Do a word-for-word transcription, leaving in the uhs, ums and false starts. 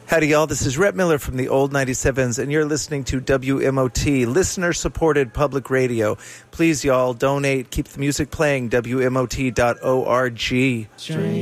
Howdy, y'all. This is Rhett Miller from the Old ninety-sevens, and you're listening to W M O T, listener-supported public radio. Please, y'all, donate. Keep the music playing, W M O T dot org. Strange.